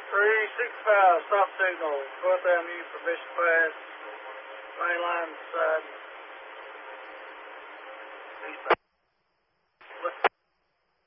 365, stop signal, 12th Avenue for Bishop Pass, main line side, eastbound.